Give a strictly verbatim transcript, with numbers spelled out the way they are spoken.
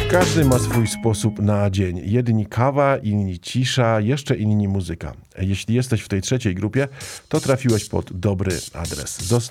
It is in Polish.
Każdy ma swój sposób na dzień. Jedni kawa, inni cisza, jeszcze inni muzyka. Jeśli jesteś w tej trzeciej grupie, to trafiłeś pod dobry adres. Zosta-